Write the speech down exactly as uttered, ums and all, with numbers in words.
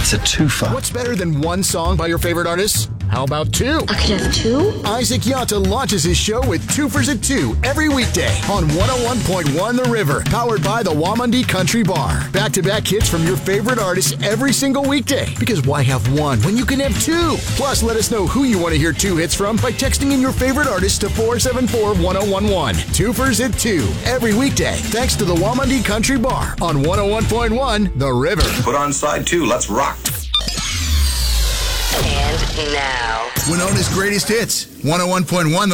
It's a twofer. What's better than one song by your favorite artists? How about two? I could have two? Isaac Yatta launches his show with Twofers at two every weekday on one oh one point one The River, powered by the Wamandi Country Bar. Back-to-back hits from your favorite artists every single weekday. Because why have one when you can have two? Plus, let us know who you want to hear two hits from by texting in your favorite artist to four seven four, one oh one one. Twofers at two every weekday, thanks to the Wamandi Country Bar on one oh one point one The River. Put on side two. Let's rock. And now, Winona's greatest hits, one oh one point one The